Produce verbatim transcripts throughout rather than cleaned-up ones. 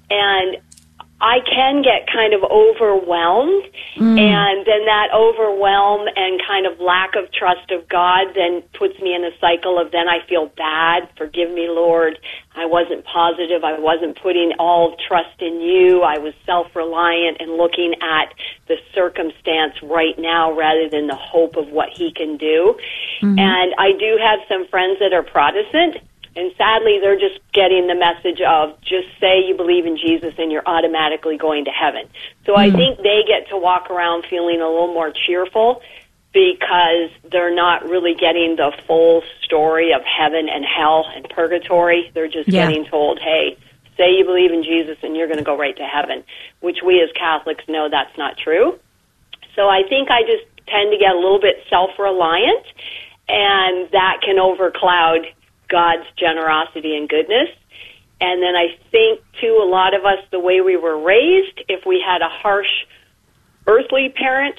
And I can get kind of overwhelmed, mm. and then that overwhelm and kind of lack of trust of God then puts me in a cycle of then I feel bad. Forgive me, Lord. I wasn't positive. I wasn't putting all trust in you. I was self-reliant and looking at the circumstance right now rather than the hope of what he can do. Mm-hmm. And I do have some friends that are Protestant. And sadly, they're just getting the message of just say you believe in Jesus and you're automatically going to heaven. So mm. I think they get to walk around feeling a little more cheerful because they're not really getting the full story of heaven and hell and purgatory. They're just yeah. getting told, hey, say you believe in Jesus and you're going to go right to heaven, which we as Catholics know that's not true. So I think I just tend to get a little bit self-reliant, and that can overcloud God's generosity and goodness. And then I think, too, a lot of us, the way we were raised, if we had a harsh earthly parent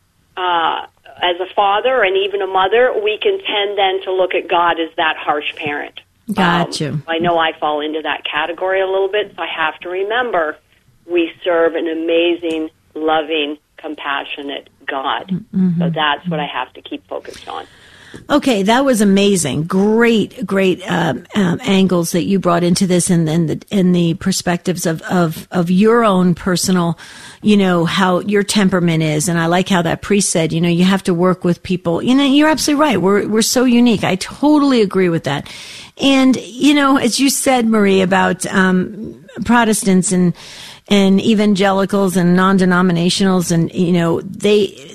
uh, as a father and even a mother, we can tend then to look at God as that harsh parent. Got you. Um, I know I fall into that category a little bit, so I have to remember we serve an amazing, loving, compassionate God. Mm-hmm. So that's what I have to keep focused on. Okay, that was amazing. Great, great um, um, angles that you brought into this, and then the and the perspectives of, of of your own personal, you know, how your temperament is. And I like how that priest said, you know, you have to work with people. You know, you're absolutely right. We're we're so unique. I totally agree with that. And you know, as you said, Marie, about um, Protestants and and evangelicals and non-denominationals, and you know, they.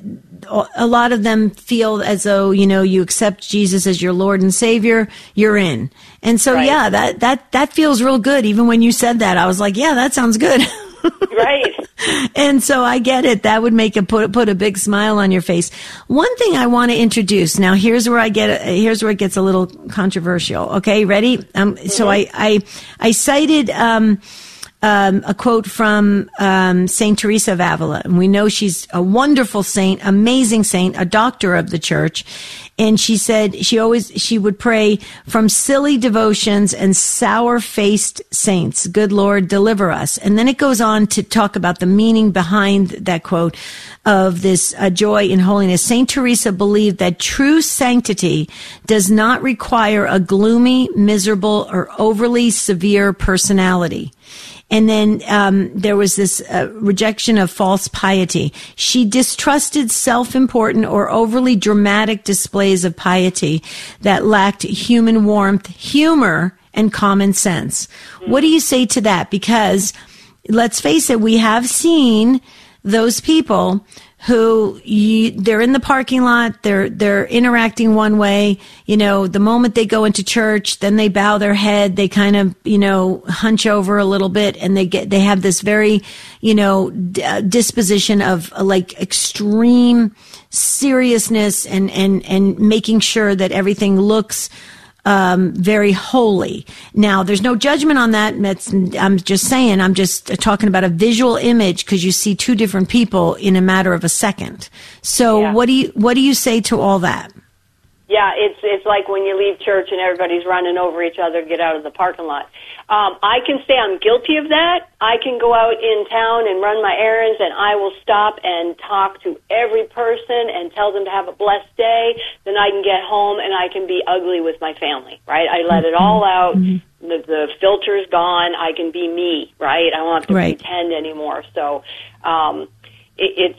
A lot of them feel as though, you know, you accept Jesus as your Lord and Savior, you're in. And so, right. yeah, that, that, that feels real good. Even when you said that, I was like, yeah, that sounds good. Right. And so I get it. That would make a put, put a big smile on your face. One thing I want to introduce. Now, here's where I get, here's where it gets a little controversial. Okay. Ready? Um, mm-hmm. so I, I, I cited, um, Um, a quote from um, Saint Teresa of Avila. And we know she's a wonderful saint, amazing saint, a doctor of the church. And she said she always, she would pray from silly devotions and sour-faced saints. Good Lord, deliver us. And then it goes on to talk about the meaning behind that quote of this uh, joy in holiness. Saint Teresa believed that true sanctity does not require a gloomy, miserable, or overly severe personality. And then um, there was this uh, rejection of false piety. She distrusted self-important or overly dramatic displays of piety that lacked human warmth, humor, and common sense. What do you say to that? Because let's face it, we have seen those people who you, they're in the parking lot, they're, they're interacting one way, you know, the moment they go into church, then they bow their head, they kind of, you know, hunch over a little bit, and they get, they have this very, you know, d- uh, disposition of uh, like extreme seriousness and, and, and making sure that everything looks Um, very holy. Now, there's no judgment on that. That's, I'm just saying, I'm just talking about a visual image, because you see two different people in a matter of a second. So yeah. what do you, what do you say to all that? Yeah, it's, it's like when you leave church and everybody's running over each other to get out of the parking lot. Um, I can say I'm guilty of that. I can go out in town and run my errands, and I will stop and talk to every person and tell them to have a blessed day. Then I can get home and I can be ugly with my family, right? I let it all out. Mm-hmm. The, the filter's gone. I can be me, right? I don't have to right. pretend anymore. So um, it, it's,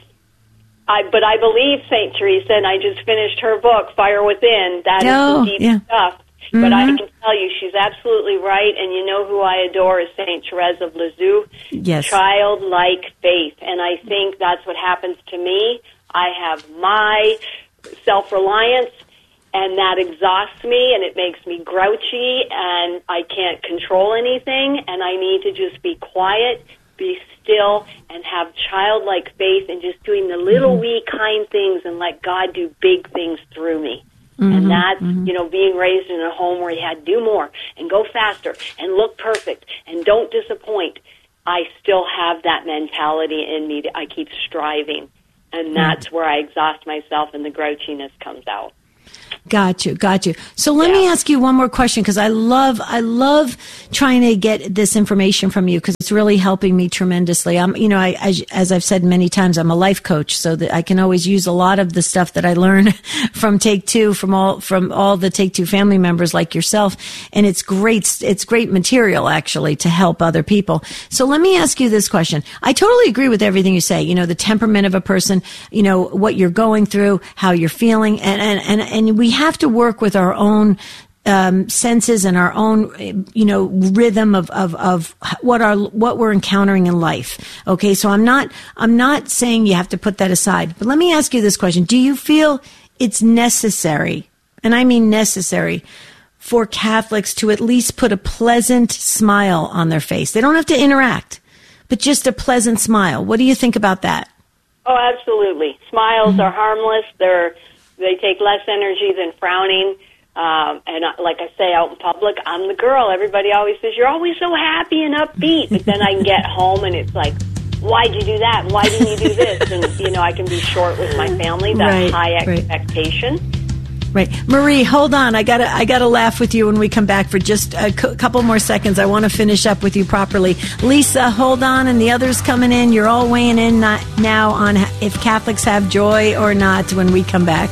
I, but I believe Saint Teresa, and I just finished her book, Fire Within. That oh, is some deep yeah. stuff. Mm-hmm. But I can tell you, she's absolutely right. And you know who I adore is Saint Therese of Lisieux. Yes. Childlike faith. And I think that's what happens to me. I have my self-reliance, and that exhausts me, and it makes me grouchy, and I can't control anything, and I need to just be quiet, be still, and have childlike faith, and just doing the little mm-hmm. wee kind things and let God do big things through me. Mm-hmm, and that's, mm-hmm. you know, being raised in a home where you had to do more and go faster and look perfect and don't disappoint. I still have that mentality in me. That I keep striving, and that's where I exhaust myself and the grouchiness comes out. Got you, got you. So let Yeah. me ask you one more question, because I love, I love trying to get this information from you, because it's really helping me tremendously. I'm, you know, I, as, as I've said many times, I'm a life coach, so that I can always use a lot of the stuff that I learn from Take Two, from all, from all the Take Two family members like yourself. And it's great, it's great material actually to help other people. So let me ask you this question. I totally agree with everything you say. You know, the temperament of a person, you know, what you're going through, how you're feeling, and, and, and, and we have to work with our own um, senses and our own, you know, rhythm of, of, of what our, what we're encountering in life. Okay. So I'm not, I'm not saying you have to put that aside, but let me ask you this question. Do you feel it's necessary, and I mean necessary, for Catholics to at least put a pleasant smile on their face? They don't have to interact, but just a pleasant smile. What do you think about that? Oh, absolutely. Smiles mm-hmm. are harmless. They're They take less energy than frowning. Um, and uh, like I say, out in public, I'm the girl. Everybody always says, you're always so happy and upbeat. But then I can get home and it's like, why'd you do that? And why didn't you do this? And, you know, I can be short with my family. That right, high expectation. Right. Marie, hold on. I gotta, I gotta laugh with you when we come back for just a c- couple more seconds. I want to finish up with you properly. Lisa, hold on, and the others coming in. You're all weighing in not, now on if Catholics have joy or not when we come back.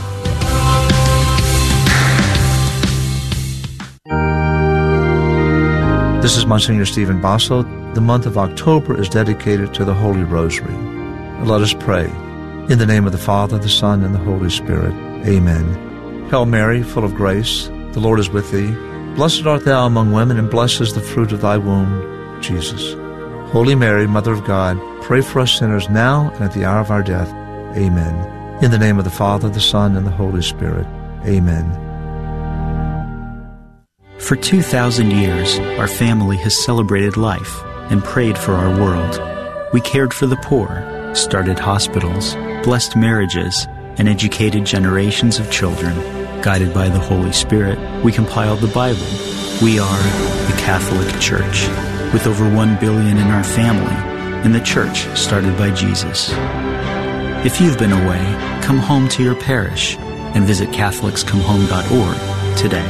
This is Monsignor Stephen Basso. The month of October is dedicated to the Holy Rosary. Let us pray. In the name of the Father, the Son, and the Holy Spirit. Amen. Hail Mary, full of grace, the Lord is with thee. Blessed art thou among women, and blessed is the fruit of thy womb, Jesus. Holy Mary, Mother of God, pray for us sinners now and at the hour of our death. Amen. In the name of the Father, the Son, and the Holy Spirit. Amen. For two thousand years, our family has celebrated life and prayed for our world. We cared for the poor, started hospitals, blessed marriages, and educated generations of children. Guided by the Holy Spirit, we compiled the Bible. We are the Catholic Church, with over one billion in our family, and the Church started by Jesus. If you've been away, come home to your parish and visit Catholics Come Home dot org today.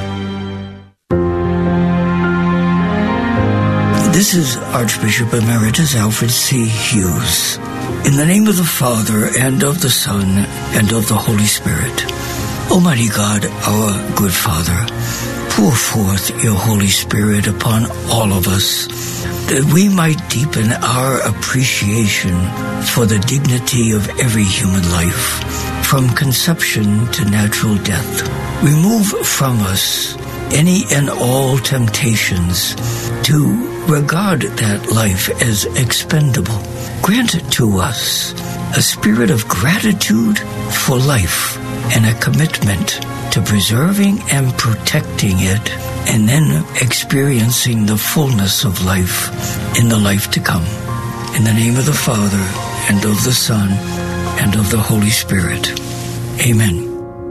This is Archbishop Emeritus Alfred C. Hughes. In the name of the Father, and of the Son, and of the Holy Spirit. Almighty God, our good Father, pour forth your Holy Spirit upon all of us, that we might deepen our appreciation for the dignity of every human life, from conception to natural death. Remove from us any and all temptations to regard that life as expendable. Grant to us a spirit of gratitude for life and a commitment to preserving and protecting it, and then experiencing the fullness of life in the life to come. In the name of the Father, and of the Son, and of the Holy Spirit. Amen.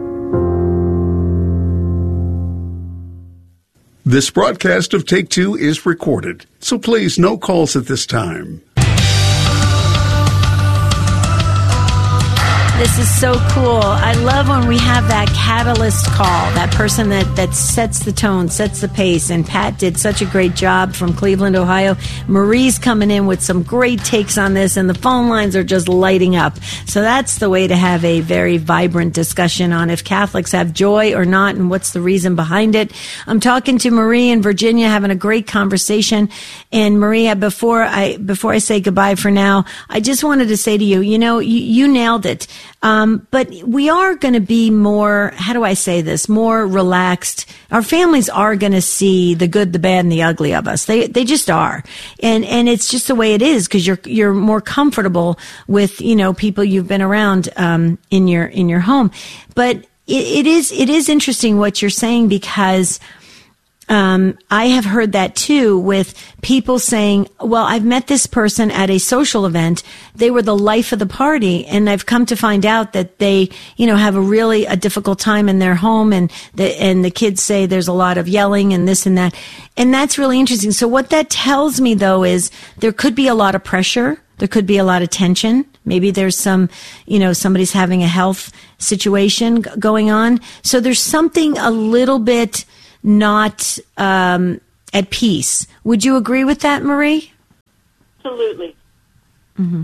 This broadcast of Take Two is recorded, so please no calls at this time. This is so cool. I love when we have that catalyst call, that person that, that sets the tone, sets the pace. And Pat did such a great job from Cleveland, Ohio. Marie's coming in with some great takes on this, and the phone lines are just lighting up. So that's the way to have a very vibrant discussion on if Catholics have joy or not, and what's the reason behind it. I'm talking to Marie in Virginia, having a great conversation. And Maria, before I before I say goodbye for now, I just wanted to say to you, you know, you, you nailed it. Um, but we are going to be more, how do I say this, more relaxed. Our families are going to see the good, the bad, and the ugly of us. They, they just are. And, and it's just the way it is, because you're, you're more comfortable with, you know, people you've been around, um, in your, in your home. But it, it is, it is interesting what you're saying, because Um, I have heard that too, with people saying, well, I've met this person at a social event. They were the life of the party. And I've come to find out that they, you know, have a really a difficult time in their home. And the, and the kids say there's a lot of yelling and this and that. And that's really interesting. So what that tells me, though, is there could be a lot of pressure. There could be a lot of tension. Maybe there's some, you know, somebody's having a health situation g- going on. So there's something a little bit not um, at peace. Would you agree with that, Marie? Absolutely. Mm-hmm.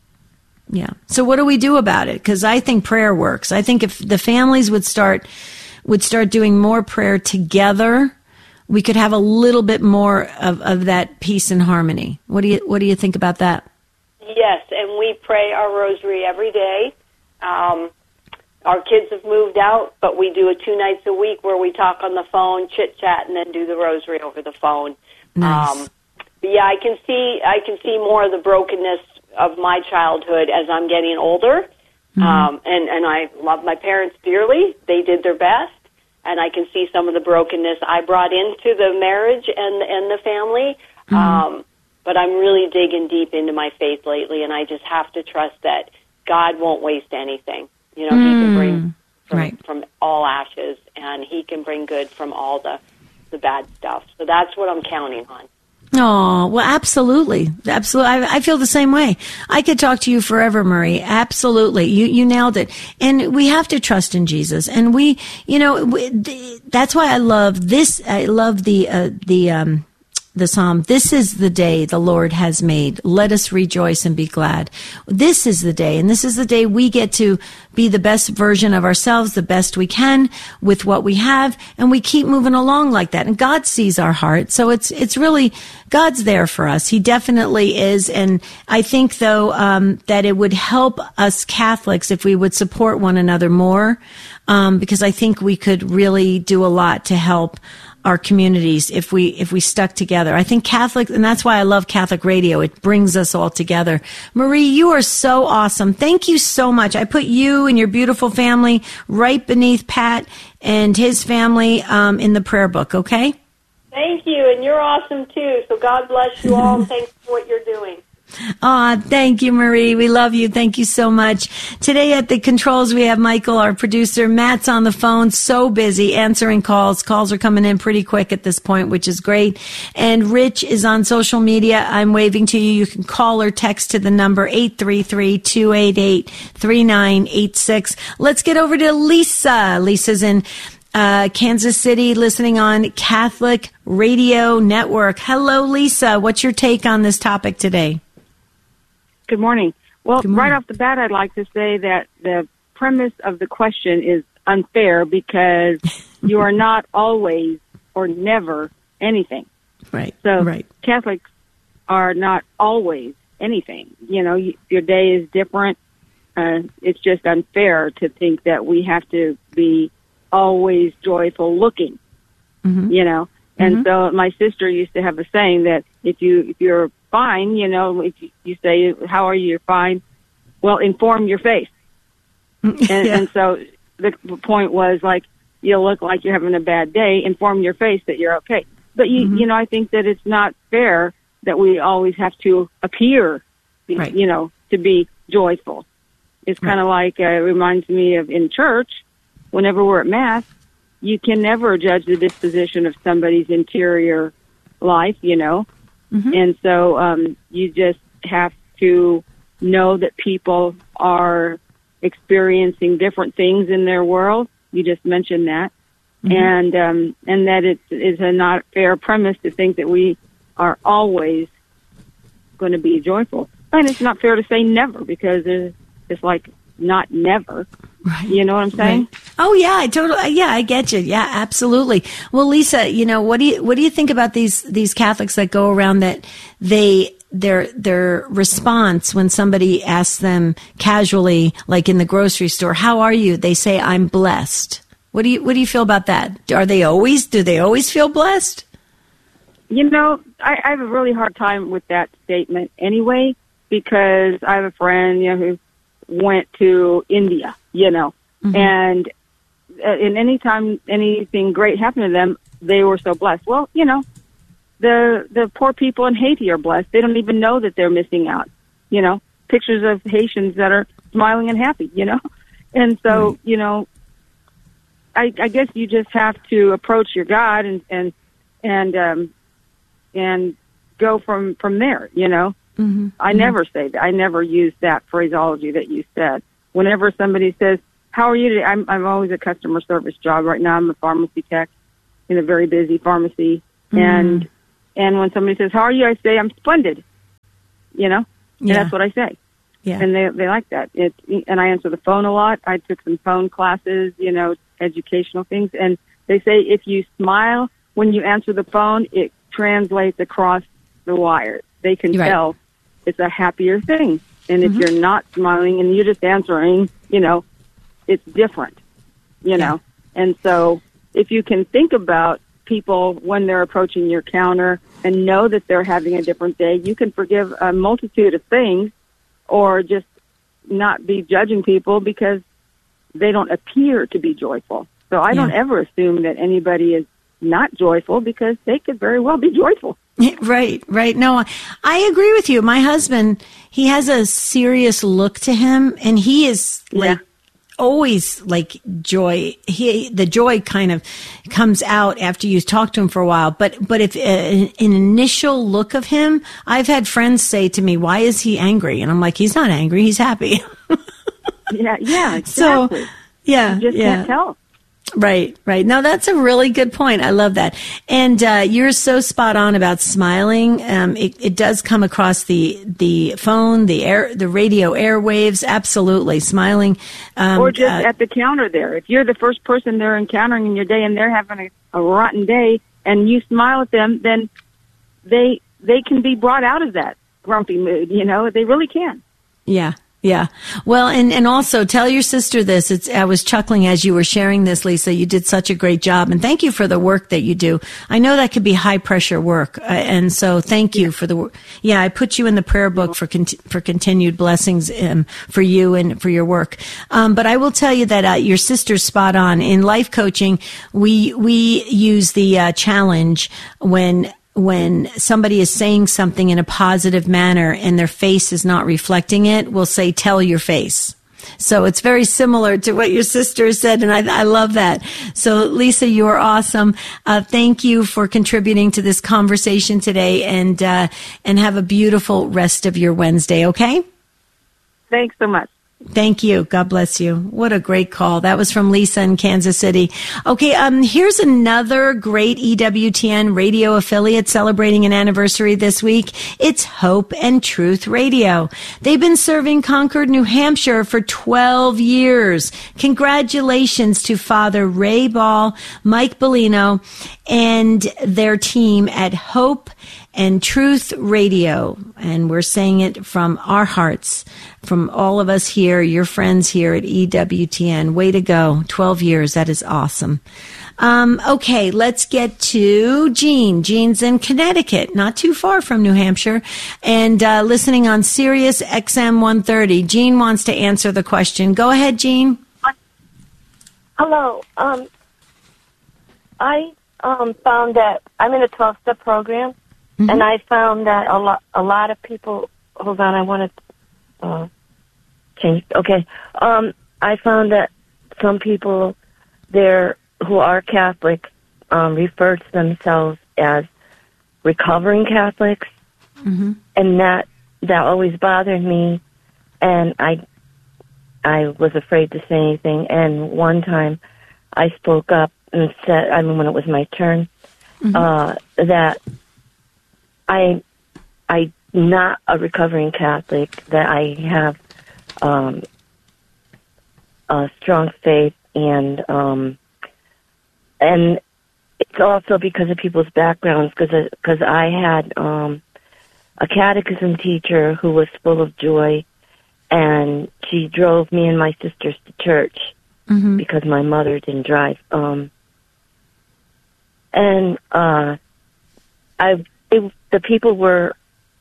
Yeah. So what do we do about it? Because I think prayer works. I think if the families would start would start doing more prayer together, we could have a little bit more of, of that peace and harmony. What do you What do you think about that? Yes, and we pray our rosary every day. Um, our kids have moved out, but we do it two nights a week where we talk on the phone, chit chat, and then do the rosary over the phone. Nice. Um, but yeah, I can see I can see more of the brokenness of my childhood as I'm getting older. Mm-hmm. Um, and, and I love my parents dearly. They did their best. And I can see some of the brokenness I brought into the marriage and, and the family. Mm-hmm. Um, but I'm really digging deep into my faith lately, and I just have to trust that God won't waste anything. You know, mm. He can bring from, right. from all ashes, and He can bring good from all the, the bad stuff. So that's what I'm counting on. Oh, well, absolutely. Absolutely. I, I feel the same way. I could talk to you forever, Marie. Absolutely. You, you nailed it. And we have to trust in Jesus. And we, you know, we, that's why I love this. I love the, uh, the, um, the Psalm. This is the day the Lord has made. Let us rejoice and be glad. This is the day, and this is the day we get to be the best version of ourselves, the best we can with what we have, and we keep moving along like that. And God sees our heart, so it's it's really God's there for us. He definitely is, and I think though um, that it would help us Catholics if we would support one another more, um, because I think we could really do a lot to help our communities if we if we stuck together. I think Catholic, and that's why I love Catholic radio. It brings us all together. Marie, you are so awesome. Thank you so much. I put you and your beautiful family right beneath Pat and his family um, in the prayer book, okay? Thank you, and you're awesome too. So God bless you all, and thanks for what you're doing. Ah, thank you, Marie. We love you. Thank you so much. Today at the controls, we have Michael, our producer. Matt's on the phone, so busy answering calls. Calls are coming in pretty quick at this point, which is great. And Rich is on social media. I'm waving to you. You can call or text to the number eight three three, two eight eight, three nine eight six. Let's get over to Lisa. Lisa's in uh, Kansas City, listening on Catholic Radio Network. Hello, Lisa. What's your take on this topic today? Good morning. Well, Good morning. Right off the bat, I'd like to say that the premise of the question is unfair because you are not always or never anything. Right. So right. Catholics are not always anything. You know, you, your day is different. Uh, it's just unfair to think that we have to be always joyful looking, mm-hmm. you know. And mm-hmm. so my sister used to have a saying that if you if you're fine, you know, if you, you say, how are you, you're fine, well, inform your face. And, yeah. and so the point was, like, you look like you're having a bad day, inform your face that you're okay. But, you, mm-hmm. you know, I think that it's not fair that we always have to appear, right. you know, to be joyful. It's kind of right. like, uh, it reminds me of in church, whenever we're at Mass, you can never judge the disposition of somebody's interior life, you know. Mm-hmm. And so um, you just have to know that people are experiencing different things in their world. You just mentioned that. Mm-hmm. And um, and that it is a not fair premise to think that we are always going to be joyful. And it's not fair to say never, because it's, it's like not never. Right. You know what I'm saying? Right. Oh yeah, I totally. Yeah, I get you. Yeah, absolutely. Well, Lisa, you know, what do you what do you think about these these Catholics that go around that they their their response when somebody asks them casually, like in the grocery store, "How are you?" They say, "I'm blessed." What do you what do you feel about that? Are they always do they always feel blessed? You know, I, I have a really hard time with that statement anyway, because I have a friend, you know, who went to India, you know, mm-hmm. and uh, and any time anything great happened to them, they were so blessed. Well, you know, the the poor people in Haiti are blessed. They don't even know that they're missing out. You know, pictures of Haitians that are smiling and happy, you know, and so mm-hmm. you know, I, I guess you just have to approach your God and and and um, and go from from there, you know. Mm-hmm. I mm-hmm. never say that. I never use that phraseology that you said. Whenever somebody says, how are you today? I'm, I'm always a customer service job. Right now I'm a pharmacy tech in a very busy pharmacy. Mm-hmm. And and when somebody says, how are you? I say, I'm splendid. You know? And yeah. that's what I say. Yeah. And they they like that. It, and I answer the phone a lot. I took some phone classes, you know, educational things. And they say if you smile when you answer the phone, it translates across the wire. They can right. tell it's a happier thing. And mm-hmm. if you're not smiling and you're just answering, you know, it's different, you know. Yeah. And so if you can think about people when they're approaching your counter and know that they're having a different day, you can forgive a multitude of things or just not be judging people because they don't appear to be joyful. So I yeah. don't ever assume that anybody is not joyful because they could very well be joyful. Right, right. No, I agree with you. My husband, he has a serious look to him, and he is like yeah. always like joy. He, the joy kind of comes out after you talk to him for a while. But, but if uh, an initial look of him, I've had friends say to me, why is he angry? And I'm like, he's not angry. He's happy. yeah. Yeah. Exactly. So, yeah. You just yeah. can't tell. Right, right. No, that's a really good point. I love that. And uh, you're so spot on about smiling. Um, it, it does come across the the phone, the air, the radio airwaves. Absolutely, smiling. Um, or just uh, at the counter there. If you're the first person they're encountering in your day and they're having a, a rotten day, and you smile at them, then they they can be brought out of that grumpy mood. You know, they really can. Yeah. Yeah. Well, and, and also tell your sister this. It's, I was chuckling as you were sharing this, Lisa. You did such a great job, and thank you for the work that you do. I know that could be high pressure work. Uh, and so thank you yeah. for the work. Yeah. I put you in the prayer book for, con- for continued blessings, um, for you and for your work. Um, but I will tell you that, uh, your sister's spot on. In life coaching, we, we use the, uh, challenge when, when somebody is saying something in a positive manner and their face is not reflecting it, we'll say, tell your face. So it's very similar to what your sister said, and I, I love that. So, Lisa, you are awesome. Uh, thank you for contributing to this conversation today, and uh, and have a beautiful rest of your Wednesday, okay? Thanks so much. Thank you. God bless you. What a great call. That was from Lisa in Kansas City. Okay, um, here's another great E W T N radio affiliate celebrating an anniversary this week. It's Hope and Truth Radio. They've been serving Concord, New Hampshire for twelve years. Congratulations to Father Ray Ball, Mike Bellino, and their team at Hope and Truth Radio. And we're saying it from our hearts, from all of us here, your friends here at E W T N. Way to go. twelve years. That is awesome. Um, okay, let's get to Jean. Jean's in Connecticut, not too far from New Hampshire, and uh, listening on Sirius X M one thirty. Jean wants to answer the question. Go ahead, Jean. Hello. Um, I um, found that I'm in a twelve-step program. Mm-hmm. And I found that a lot, a lot of people. Hold on, I want to uh, change. Okay, um, I found that some people there who are Catholic um, refer to themselves as recovering Catholics, mm-hmm. and that that always bothered me. And I, I was afraid to say anything. And one time, I spoke up and said, I mean, when it was my turn, mm-hmm. uh, that. I, I'm not a recovering Catholic, that I have um, a strong faith, and um, and it's also because of people's backgrounds, because because I had um, a catechism teacher who was full of joy, and she drove me and my sisters to church mm-hmm. because my mother didn't drive. Um, and uh, I... It, the people were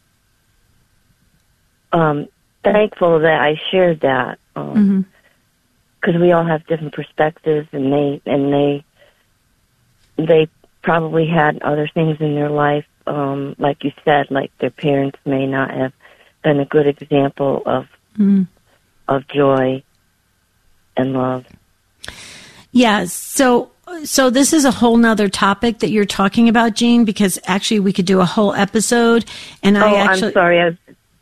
um, thankful that I shared that, because um, mm-hmm. we all have different perspectives, and they and they they probably had other things in their life, um, like you said, like their parents may not have been a good example of mm. of joy and love. Yeah. So. So this is a whole nother topic that you're talking about, Jean, because actually we could do a whole episode. And oh, I actually, I'm sorry. I was,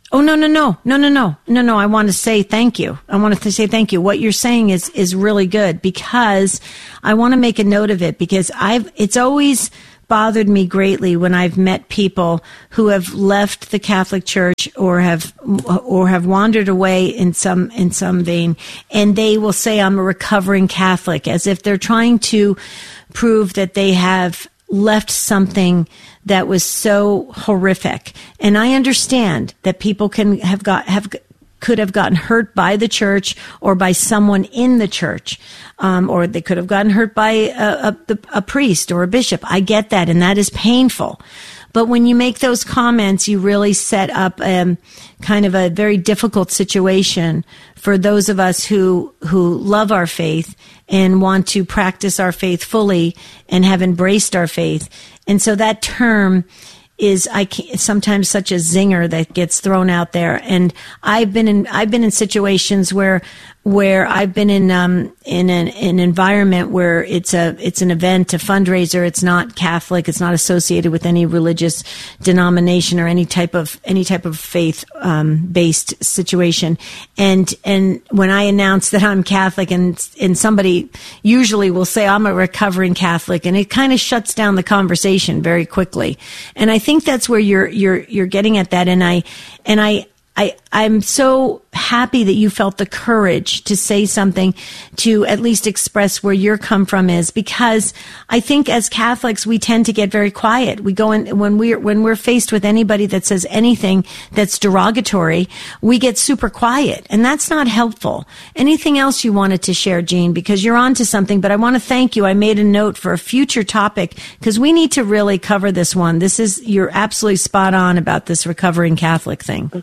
Oh, no, no, no, no, no, no, no, no. I want to say thank you. I want to say thank you. What you're saying is, is really good, because I want to make a note of it, because I've, it's always bothered me greatly when I've met people who have left the Catholic Church or have, or have wandered away in some, in some vein, and they will say, I'm a recovering Catholic, as if they're trying to prove that they have left something that was so horrific. And I understand that people can have got, have, could have gotten hurt by the church or by someone in the church. Um, or they could have gotten hurt by a, a, a priest or a bishop. I get that. And that is painful. But when you make those comments, you really set up um, kind of a very difficult situation for those of us who who love our faith and want to practice our faith fully and have embraced our faith. And so that term is I can't, sometimes such a zinger that gets thrown out there. And I've been in I've been in situations where where I've been in um in an, an environment where it's a it's an event, a fundraiser. It's not Catholic. It's not associated with any religious denomination or any type of any type of faith um, based situation. And and when I announce that I'm Catholic, and and somebody usually will say I'm a recovering Catholic, and it kind of shuts down the conversation very quickly. And I think that's where you're you're you're getting at that. And I and I. I, I'm so happy that you felt the courage to say something, to at least express where your come from is, because I think as Catholics, we tend to get very quiet. We go in, when we're, when we're faced with anybody that says anything that's derogatory, we get super quiet, and that's not helpful. Anything else you wanted to share, Jean, because you're on to something, but I want to thank you. I made a note for a future topic, because we need to really cover this one. This is, you're absolutely spot on about this recovering Catholic thing.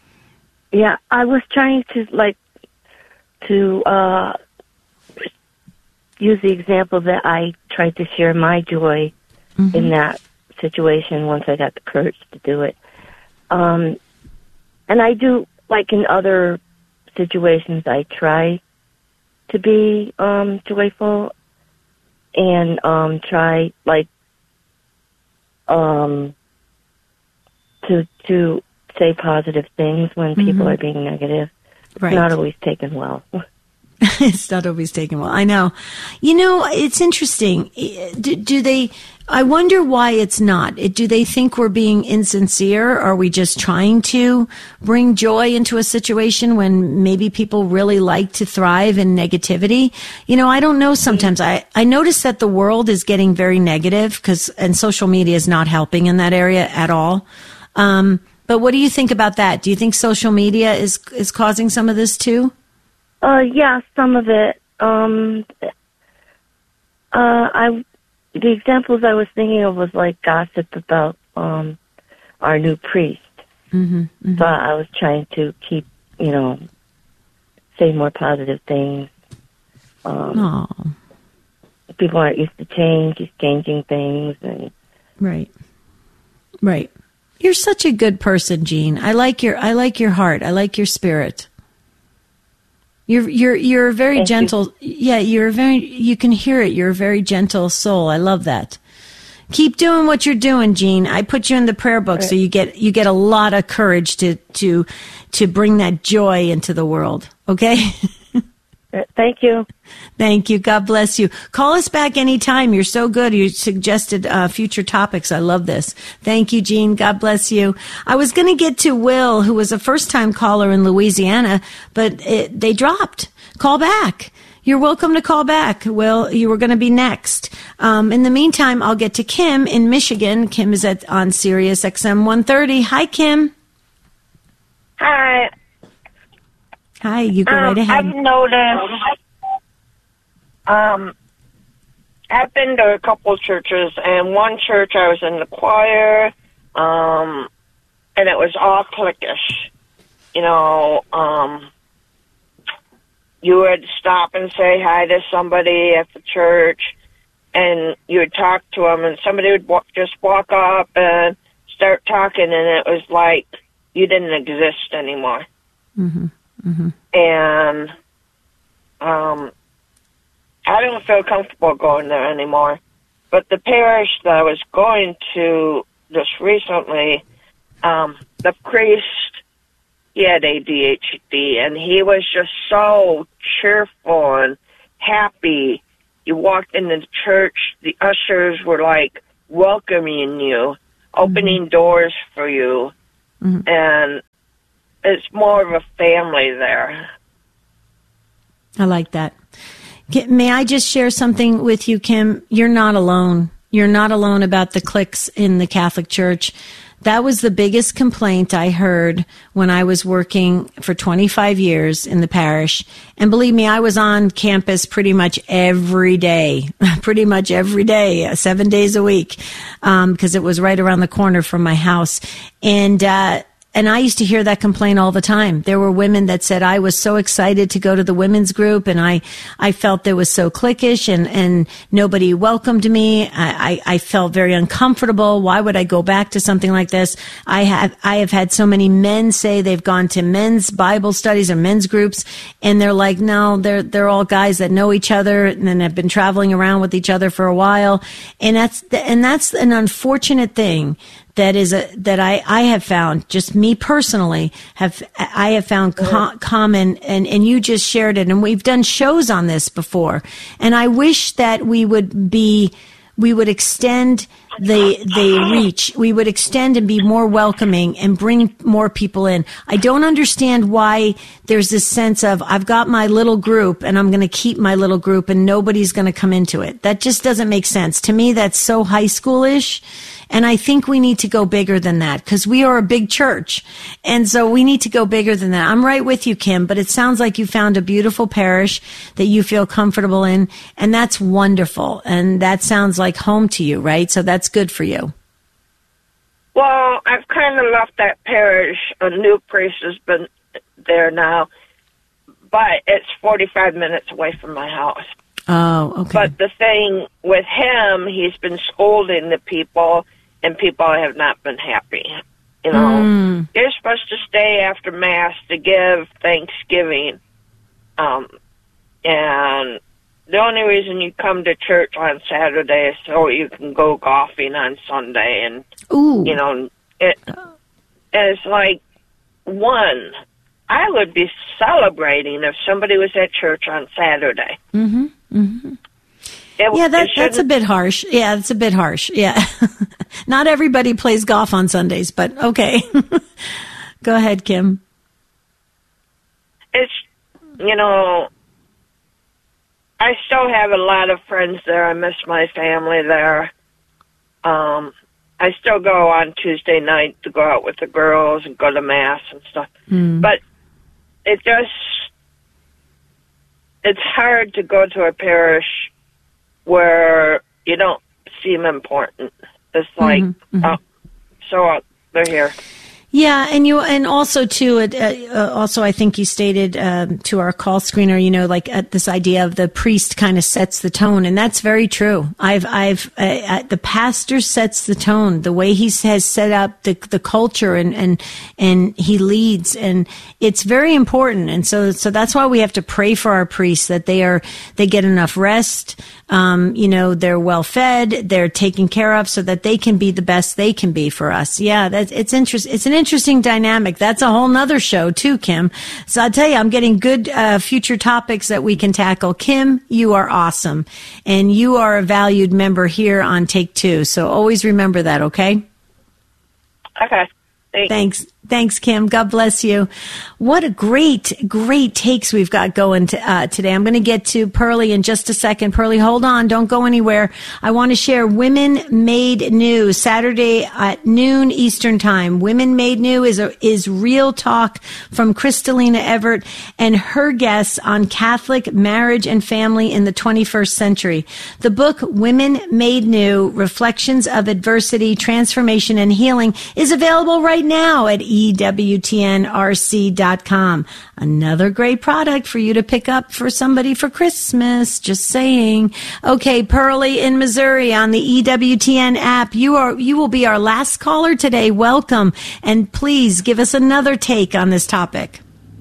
Yeah, I was trying to, like, to uh, use the example that I tried to share my joy mm-hmm. in that situation once I got the courage to do it. Um, and I do, like in other situations, I try to be um, joyful and um, try, like, um, to to... say positive things when people mm-hmm. are being negative. Right. It's not always taken well. It's not always taken well. I know. You know, it's interesting. Do, do they, I wonder why it's not. Do they think we're being insincere? Are we just trying to bring joy into a situation when maybe people really like to thrive in negativity? You know, I don't know sometimes. I, I notice that the world is getting very negative, because, and social media is not helping in that area at all. Um, But what do you think about that? Do you think social media is is causing some of this too? Uh, yeah, some of it. Um, uh, I the examples I was thinking of was like gossip about um, our new priest. Mm-hmm, mm-hmm. So I was trying to keep, you know, say more positive things. Um, people aren't used to change. He's changing things, and right, right. You're such a good person, Jean. I like your I like your heart. I like your spirit. You're you're you're a very Thank gentle. You. Yeah, you're a very. You can hear it. You're a very gentle soul. I love that. Keep doing what you're doing, Jean. I put you in the prayer book, right. So you get you get a lot of courage to to to bring that joy into the world. Okay. Thank you. Thank you. God bless you. Call us back anytime. You're so good. You suggested uh, future topics. I love this. Thank you, Jean. God bless you. I was going to get to Will, who was a first-time caller in Louisiana, but it, they dropped. Call back. You're welcome to call back. Will, you were going to be next. Um, in the meantime, I'll get to Kim in Michigan. Kim is at on Sirius X M one thirty. Hi, Kim. Hi. Hi, you go um, right ahead. I've noticed, um, I've been to a couple churches, and one church I was in the choir, um, and it was all cliquish. You know, um, you would stop and say hi to somebody at the church, and you would talk to them, and somebody would walk, just walk up and start talking, and it was like you didn't exist anymore. Mm-hmm. Mm-hmm. And um, I don't feel comfortable going there anymore. But the parish that I was going to just recently, um, the priest he had A D H D, and he was just so cheerful and happy. You walked into the church, the ushers were like welcoming you, opening mm-hmm. doors for you, mm-hmm. and it's more of a family there. I like that. May I just share something with you, Kim? You're not alone. You're not alone about the cliques in the Catholic Church. That was the biggest complaint I heard when I was working for twenty-five years in the parish. And believe me, I was on campus pretty much every day, pretty much every day, seven days a week, um, because it was right around the corner from my house. And, uh, And I used to hear that complaint all the time. There were women that said, I was so excited to go to the women's group, and I, I felt it was so cliquish, and, and nobody welcomed me. I, I, I felt very uncomfortable. Why would I go back to something like this? I have, I have had so many men say they've gone to men's Bible studies or men's groups, and they're like, no, they're, they're all guys that know each other and then have been traveling around with each other for a while. And that's, and that's an unfortunate thing. That is a, that I, I have found, just me personally, have, I have found co- common, and, and you just shared it, and we've done shows on this before. And I wish that we would be, we would extend the, the reach. We would extend and be more welcoming and bring more people in. I don't understand why there's this sense of, I've got my little group and I'm going to keep my little group and nobody's going to come into it. That just doesn't make sense. To me, that's so high schoolish. And I think we need to go bigger than that, because we are a big church. And so we need to go bigger than that. I'm right with you, Kim, but it sounds like you found a beautiful parish that you feel comfortable in. And that's wonderful. And that sounds like home to you, right? So that's good for you. Well, I've kind of left that parish. A new priest has been there now, but it's forty-five minutes away from my house. Oh, okay. But the thing with him, he's been scolding the people, and people have not been happy. You know, mm. You're supposed to stay after Mass to give Thanksgiving. Um, and the only reason you come to church on Saturday is so you can go golfing on Sunday. And, Ooh. you know, it, and it's like, one, I would be celebrating if somebody was at church on Saturday. Mm-hmm. Mm-hmm. It, yeah, that, that's a bit harsh. Yeah, it's a bit harsh. Yeah. Not everybody plays golf on Sundays, but okay. Go ahead, Kim. It's, you know, I still have a lot of friends there. I miss my family there. Um, I still go on Tuesday night to go out with the girls and go to Mass and stuff. Mm. But it just, it's hard to go to a parish where you don't seem important. It's like, mm-hmm, mm-hmm. oh, so uh, they're here. Yeah, and you, and also too, uh, uh, also I think you stated um, to our call screener, you know, like uh, this idea of the priest kind of sets the tone, and that's very true. I've, I've, uh, uh, the pastor sets the tone, the way he has set up the the culture, and and and he leads, and it's very important. And so, so that's why we have to pray for our priests, that they are they get enough rest. Um, you know, they're well fed, they're taken care of, so that they can be the best they can be for us. Yeah, that's it's interest. It's an interesting dynamic. That's a whole nother show too, Kim. So I'll tell you, I'm getting good uh, future topics that we can tackle. Kim, you are awesome, and you are a valued member here on Take Two. So always remember that, okay? Okay. Thanks. Thanks. Thanks, Kim. God bless you. What a great, great takes we've got going to, uh, today. I'm going to get to Pearlie in just a second. Pearlie, hold on. Don't go anywhere. I want to share Women Made New Saturday at noon Eastern Time. Women Made New is a, is real talk from Kristalina Everett and her guests on Catholic marriage and family in the twenty-first century. The book Women Made New, Reflections of Adversity, Transformation, and Healing is available right now at E W T N R C dot com. Another great product for you to pick up for somebody for Christmas. Just saying. Okay, Pearlie in Missouri on the E W T N app. You are, you will be our last caller today. Welcome. And please give us another take on this topic.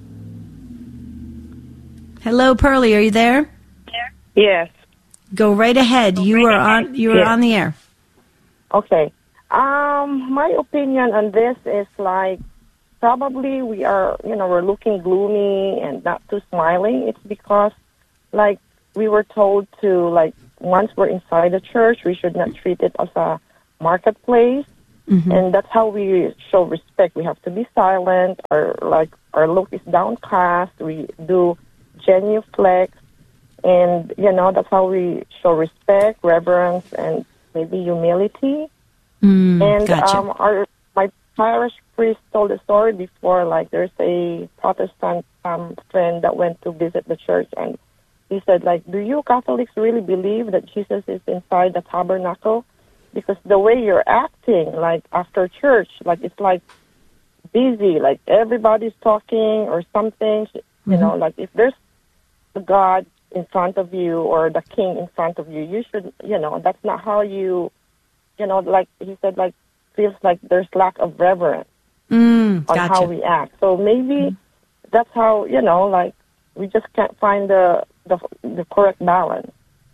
Hello, Pearlie. Are you there? Yes. Go right ahead. You are on, you are yes. on the air. Okay. Um, my opinion on this is like, probably we are, you know, we're looking gloomy and not too smiling. It's because, like, we were told to, like, once we're inside the church, we should not treat it as a marketplace. Mm-hmm. And that's how we show respect. We have to be silent. Our, like, our look is downcast. We do genuflect. And, you know, that's how we show respect, reverence, and maybe humility. Mm, and gotcha. um, our my parish priest told a story before, like there's a Protestant um, friend that went to visit the church, and he said, like, do you Catholics really believe that Jesus is inside the tabernacle? Because the way you're acting, like, after church, like, it's like busy, like everybody's talking or something, you mm-hmm. know, like if there's the God in front of you or the king in front of you, you should, you know, that's not how you, you know, like he said, like, feels like there's lack of reverence mm, on gotcha. how we act. So maybe mm. that's how, you know, like, we just can't find the, the the correct balance.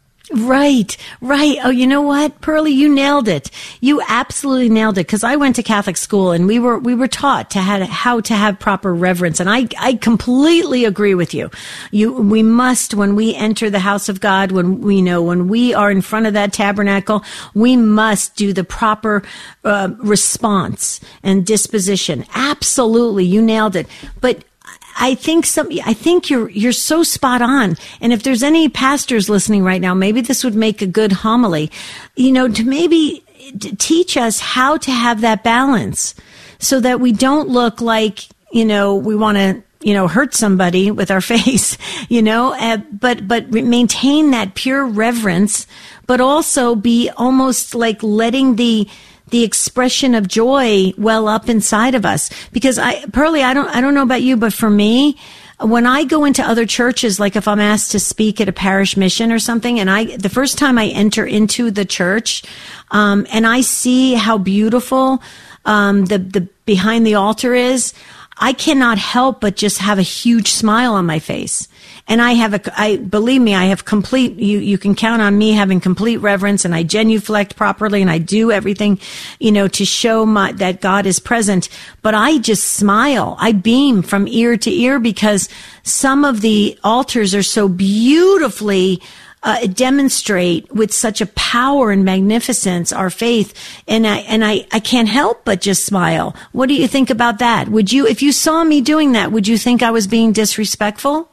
Right, right. Oh, you know what, Pearlie, you nailed it. You absolutely nailed it. Because I went to Catholic school, and we were we were taught to have, how to have proper reverence. And I I completely agree with you. You we must, when we enter the house of God, when we know when we are in front of that tabernacle, we must do the proper uh, response and disposition. Absolutely, you nailed it. But I think some, I think you're, you're so spot on. And if there's any pastors listening right now, maybe this would make a good homily, you know, to maybe teach us how to have that balance so that we don't look like, you know, we want to, you know, hurt somebody with our face, you know, uh, but, but maintain that pure reverence, but also be almost like letting the, the expression of joy well up inside of us. Because I, Pearlie, I don't, I don't know about you, but for me, when I go into other churches, like if I'm asked to speak at a parish mission or something, and I, the first time I enter into the church, um, and I see how beautiful, um, the, the behind the altar is, I cannot help but just have a huge smile on my face. And I have a, I, believe me, I have complete, you, you can count on me having complete reverence, and I genuflect properly, and I do everything, you know, to show my, that God is present. But I just smile. I beam from ear to ear because some of the altars are so beautifully Uh, demonstrate with such a power and magnificence our faith, and I and I, I can't help but just smile. What do you think about that? Would you, if you saw me doing that, would you think I was being disrespectful?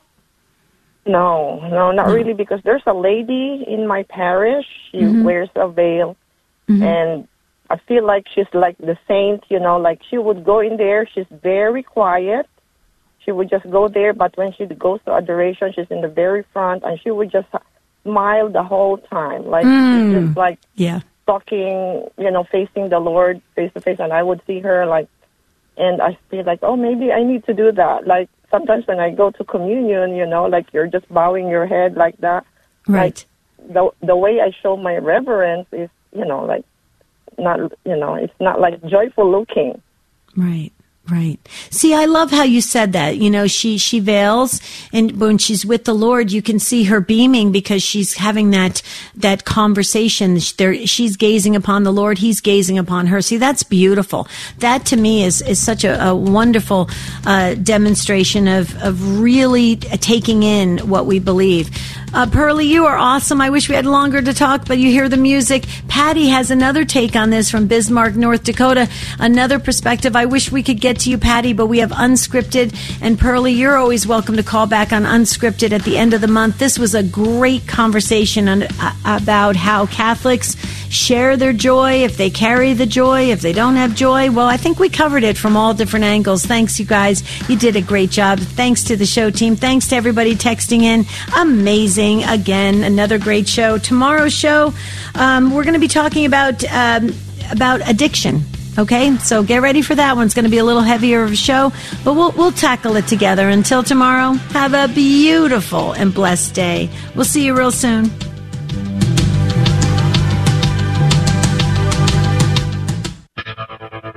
No, no, not no. really, because there's a lady in my parish. She mm-hmm. wears a veil, mm-hmm. and I feel like she's like the saint, you know, like she would go in there. She's very quiet. She would just go there, but when she goes to adoration, she's in the very front, and she would just smile the whole time, like mm. just like yeah. talking, you know, facing the Lord face to face. And I would see her like, and I feel like, oh, maybe I need to do that. Like sometimes when I go to communion, you know, like you're just bowing your head like that. Right. Like, the the way I show my reverence is, you know, like not, you know, it's not like joyful looking. Right. Right. See, I love how you said that. You know, she, she veils, and when she's with the Lord, you can see her beaming because she's having that, that conversation. There, she's gazing upon the Lord. He's gazing upon her. See, that's beautiful. That to me is, is such a, a wonderful, uh, demonstration of, of really taking in what we believe. Uh, Pearlie, you are awesome. I wish we had longer to talk, but you hear the music. Patty has another take on this from Bismarck, North Dakota. Another perspective. I wish we could get to you, Patty, but we have Unscripted. And Pearlie, you're always welcome to call back on Unscripted at the end of the month. This was a great conversation on, uh, about how Catholics share their joy, if they carry the joy, if they don't have joy. Well, I think we covered it from all different angles. Thanks, you guys. You did a great job. Thanks to the show team. Thanks to everybody texting in. Amazing. Again, another great show. Tomorrow's show, um, we're going to be talking about um, about addiction. Okay, so get ready for that one. It's going to be a little heavier of a show, but we'll we'll tackle it together. Until tomorrow, have a beautiful and blessed day. We'll see you real soon.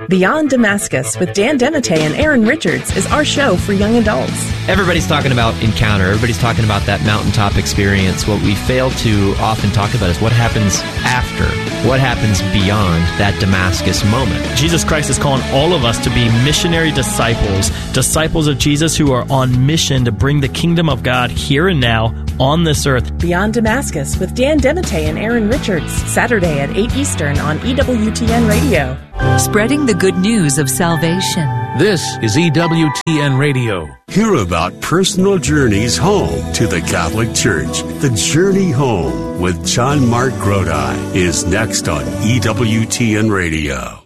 Beyond Damascus with Dan Demite and Aaron Richards is our show for young adults. Everybody's talking about encounter. Everybody's talking about that mountaintop experience. What we fail to often talk about is what happens after. What happens beyond that Damascus moment. Jesus Christ is calling all of us to be missionary disciples, disciples of Jesus who are on mission to bring the kingdom of God here and now on this earth. Beyond Damascus with Dan Demite and Aaron Richards, Saturday at eight Eastern on E W T N Radio. Spreading the good news of salvation. This is E W T N Radio. Hear about personal journeys home to the Catholic Church. The Journey Home with John Mark Grodi is next on E W T N Radio.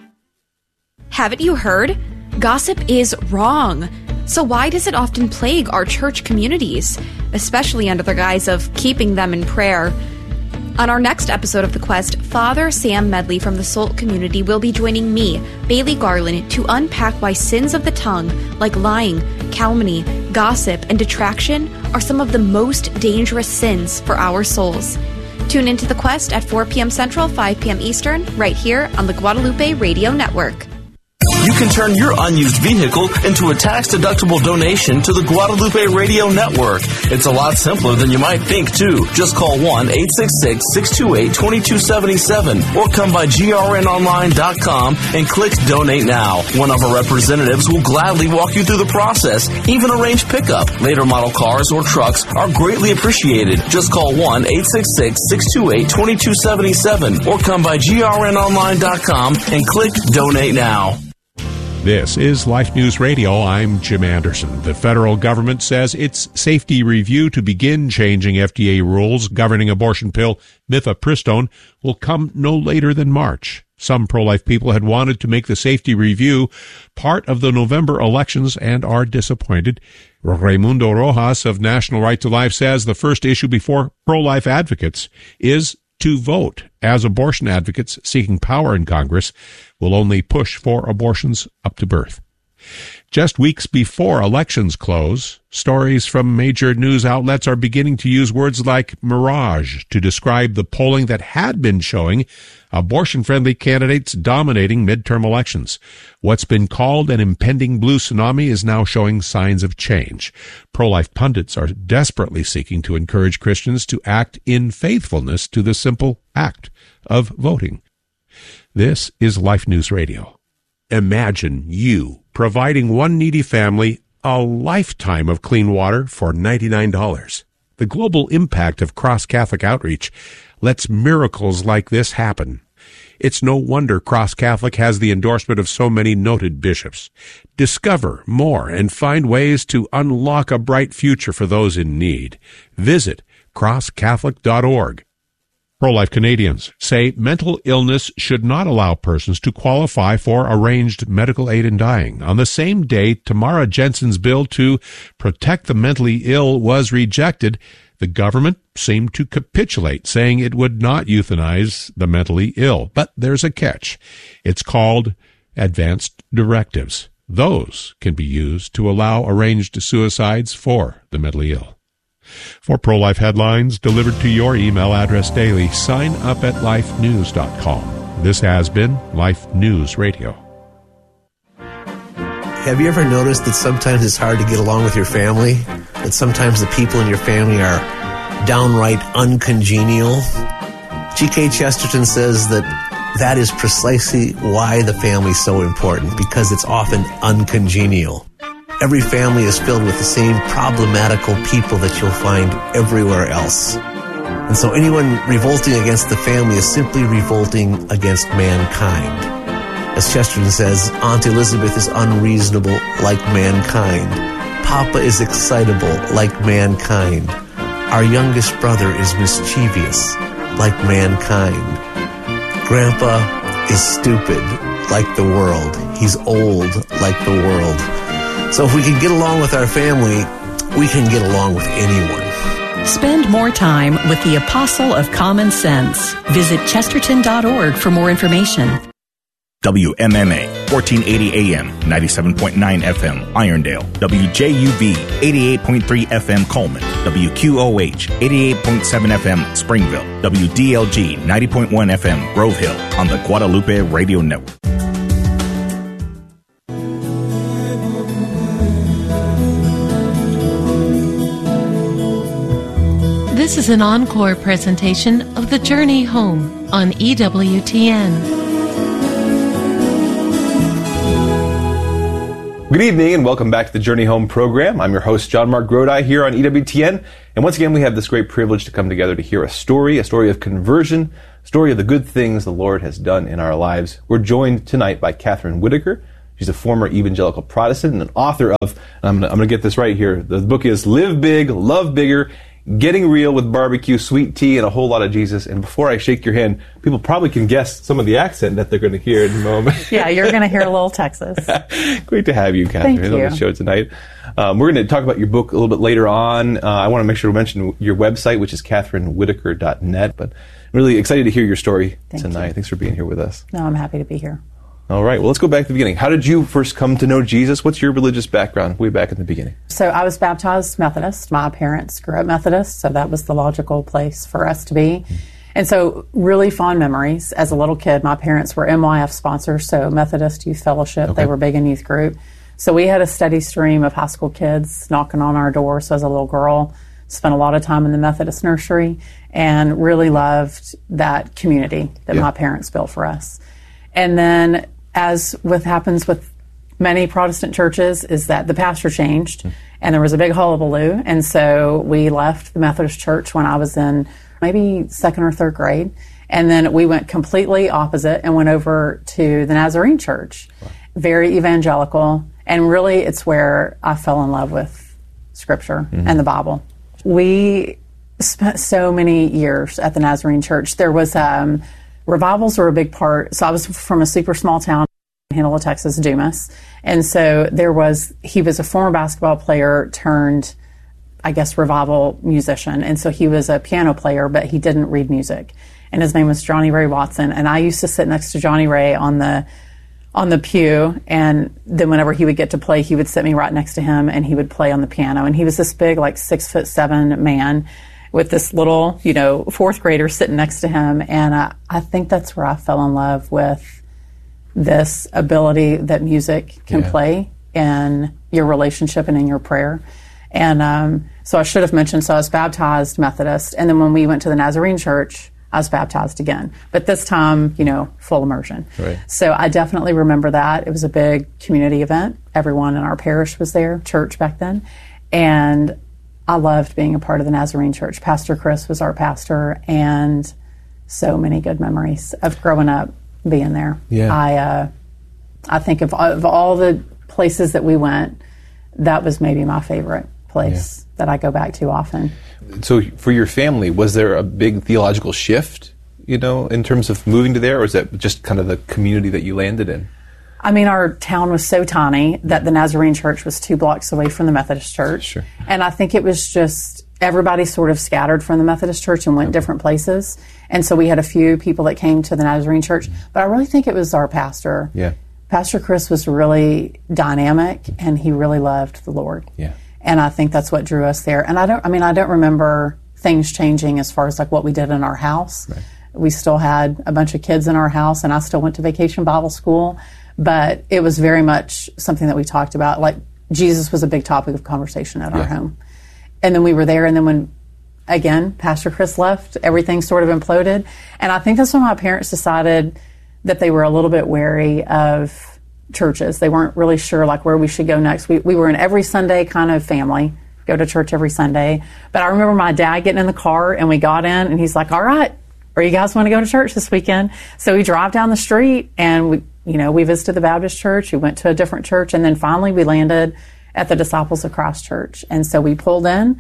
Haven't you heard? Gossip is wrong. So why does it often plague our church communities, especially under the guise of keeping them in prayer? On our next episode of The Quest, Father Sam Medley from the Salt community will be joining me, Bailey Garland, to unpack why sins of the tongue, like lying, calumny, gossip, and detraction, are some of the most dangerous sins for our souls. Tune into The Quest at four p.m. Central, five p.m. Eastern, right here on the Guadalupe Radio Network. You can turn your unused vehicle into a tax-deductible donation to the Guadalupe Radio Network. It's a lot simpler than you might think, too. Just call one eight six six, six two eight, two two seven seven or come by G R N online dot com and click Donate Now. One of our representatives will gladly walk you through the process, even arrange pickup. Later model cars or trucks are greatly appreciated. Just call one eight six six, six two eight, two two seven seven or come by G R N online dot com and click Donate Now. This is Life News Radio. I'm Jim Anderson. The federal government says its safety review to begin changing F D A rules governing abortion pill mifepristone will come no later than March. Some pro-life people had wanted to make the safety review part of the November elections and are disappointed. Raimundo Rojas of National Right to Life says the first issue before pro-life advocates is to vote, as abortion advocates seeking power in Congress will only push for abortions up to birth. Just weeks before elections close, stories from major news outlets are beginning to use words like mirage to describe the polling that had been showing abortion-friendly candidates dominating midterm elections. What's been called an impending blue tsunami is now showing signs of change. Pro-life pundits are desperately seeking to encourage Christians to act in faithfulness to the simple act of voting. This is Life News Radio. Imagine you providing one needy family a lifetime of clean water for ninety-nine dollars. The global impact of Cross Catholic Outreach lets miracles like this happen. It's no wonder Cross Catholic has the endorsement of so many noted bishops. Discover more and find ways to unlock a bright future for those in need. Visit cross catholic dot org. Pro-life Canadians say mental illness should not allow persons to qualify for arranged medical aid in dying. On the same day Tamara Jensen's bill to protect the mentally ill was rejected, the government seemed to capitulate, saying it would not euthanize the mentally ill. But there's a catch. It's called advanced directives. Those can be used to allow arranged suicides for the mentally ill. For pro-life headlines delivered to your email address daily, sign up at life news dot com. This has been Life News Radio. Have you ever noticed that sometimes it's hard to get along with your family? That sometimes the people in your family are downright uncongenial? G K Chesterton says that that is precisely why the family is so important, because it's often uncongenial. Every family is filled with the same problematical people that you'll find everywhere else. And so anyone revolting against the family is simply revolting against mankind. As Chesterton says, Aunt Elizabeth is unreasonable like mankind. Papa is excitable like mankind. Our youngest brother is mischievous like mankind. Grandpa is stupid like the world. He's old like the world. So if we can get along with our family, we can get along with anyone. Spend more time with the Apostle of Common Sense. Visit chesterton dot org for more information. W M M A, fourteen eighty A M, ninety-seven point nine F M, Irondale. W J U V, eighty-eight point three F M, Coleman. W Q O H, eighty-eight point seven F M, Springville. W D L G, ninety point one F M, Grove Hill, on the Guadalupe Radio Network. This is an encore presentation of The Journey Home on E W T N. Good evening and welcome back to the Journey Home program. I'm your host, John Mark Grodi, here on E W T N. And once again, we have this great privilege to come together to hear a story, a story of conversion, a story of the good things the Lord has done in our lives. We're joined tonight by Catherine Whitaker. She's a former evangelical Protestant and an author of, and I'm going to get this right here, the book is Live Big, Love Bigger, Getting Real with Barbecue, Sweet Tea, and a Whole Lot of Jesus. And before I shake your hand, people probably can guess some of the accent that they're going to hear in a moment. Yeah, you're going to hear a little Texas. Great to have you, Catherine, Thank you. on the show tonight. Um, we're going to talk about your book a little bit later on. Uh, I want to make sure to mention your website, which is catherine whitaker dot net. But I'm really excited to hear your story Thank tonight. you. Thanks for being here with us. No, I'm happy to be here. All right. Well, let's go back to the beginning. How did you first come to know Jesus? What's your religious background way back in the beginning? So I was baptized Methodist. My parents grew up Methodist, so that was the logical place for us to be. Mm-hmm. And so really fond memories. As a little kid, my parents were M Y F sponsors, so Methodist Youth Fellowship. Okay. They were big in youth group. So we had a steady stream of high school kids knocking on our door. So as a little girl, spent a lot of time in the Methodist nursery and really loved that community that yeah. my parents built for us. And then, as with happens with many Protestant churches, is that the pastor changed, mm. and there was a big hullabaloo. And so we left the Methodist church when I was in maybe second or third grade. And then we went completely opposite and went over to the Nazarene church. Wow. Very evangelical. And really, it's where I fell in love with Scripture mm-hmm. and the Bible. We spent so many years at the Nazarene church. There was... Um, Revivals were a big part. So I was from a super small town in Hanola, Texas, Dumas. And so there was, he was a former basketball player turned, I guess, revival musician. And so he was a piano player, but he didn't read music. And his name was Johnny Ray Watson. And I used to sit next to Johnny Ray on the on the pew. And then whenever he would get to play, he would sit me right next to him and he would play on the piano. And he was this big, like six foot seven man with this little, you know, fourth grader sitting next to him. And I, I think that's where I fell in love with this ability that music can yeah. play in your relationship and in your prayer. And um, so I should have mentioned, so I was baptized Methodist. And then when we went to the Nazarene church, I was baptized again. But this time, you know, full immersion. Right. So I definitely remember that. It was a big community event. Everyone in our parish was there, church back then. And I loved being a part of the Nazarene church. Pastor Chris was our pastor, and so many good memories of growing up being there. Yeah. I uh, I think of, of all the places that we went, that was maybe my favorite place yeah. that I go back to often. So for your family, was there a big theological shift, you know, in terms of moving to there, or is that just kind of the community that you landed in? I mean, our town was so tiny that the Nazarene church was two blocks away from the Methodist church. Sure. And I think it was just everybody sort of scattered from the Methodist church and went okay. different places. And so we had a few people that came to the Nazarene church. But I really think it was our pastor. Yeah. Pastor Chris was really dynamic, and he really loved the Lord. Yeah. And I think that's what drew us there. And I don't, I mean, I don't remember things changing as far as like what we did in our house. Right. We still had a bunch of kids in our house, and I still went to Vacation Bible School. But it was very much something that we talked about. Like, Jesus was a big topic of conversation at yeah. our home. And then we were there, and then when, again, Pastor Chris left, everything sort of imploded. And I think that's when my parents decided that they were a little bit wary of churches. They weren't really sure, like, where we should go next. We, we were an every Sunday kind of family, go to church every Sunday. But I remember my dad getting in the car, and we got in, and he's like, all right, or you guys want to go to church this weekend? So we drive down the street, and we... You know, we visited the Baptist church, we went to a different church, and then finally we landed at the Disciples of Christ church. And so we pulled in,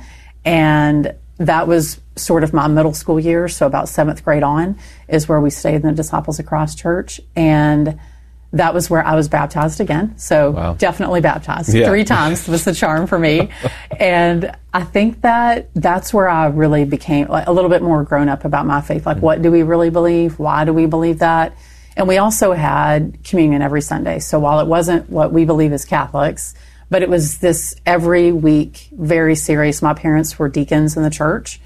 and that was sort of my middle school years, so about seventh grade on is where we stayed in the Disciples of Christ church. And that was where I was baptized again. So wow. definitely baptized. Yeah. Three times was the charm for me. And I think that that's where I really became like, a little bit more grown up about my faith. Like, mm-hmm. what do we really believe? Why do we believe that? And we also had communion every Sunday. So while it wasn't what we believe as Catholics, but it was this every week, very serious. My parents were deacons in the church,